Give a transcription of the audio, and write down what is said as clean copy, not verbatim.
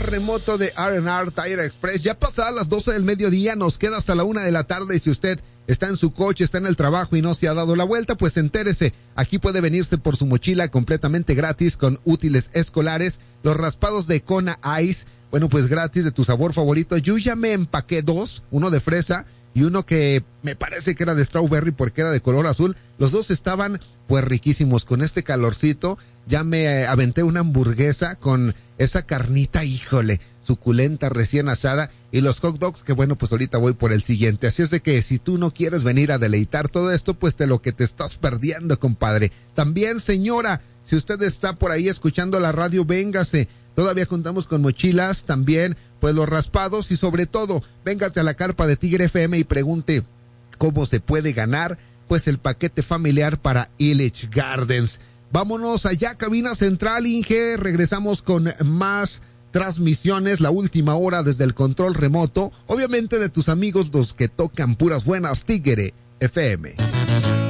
remoto de R&R Tire Express. Ya pasadas las 12 del mediodía, nos queda hasta la 1 de la tarde. Y si usted está en su coche, está en el trabajo y no se ha dado la vuelta, pues entérese. Aquí puede venirse por su mochila completamente gratis con útiles escolares. Los raspados de Kona Ice, bueno, pues gratis, de tu sabor favorito. Yo ya me empaqué 2, uno de fresa y uno que me parece que era de strawberry porque era de color azul. Los dos estaban pues riquísimos. Con este calorcito ya me aventé una hamburguesa con esa carnita, híjole, suculenta, recién asada, y los hot dogs que bueno, pues ahorita voy por el siguiente. Así es de que si tú no quieres venir a deleitar todo esto, pues de lo que te estás perdiendo, compadre. También, señora, si usted está por ahí escuchando la radio, véngase. Todavía contamos con mochilas, también pues los raspados y sobre todo, véngase a la carpa de Tigre FM y pregunte cómo se puede ganar pues el paquete familiar para Illich Gardens. Vámonos allá, cabina central, Inge. Regresamos con más transmisiones, la última hora desde el control remoto, obviamente de tus amigos los que tocan puras buenas, Tigre FM.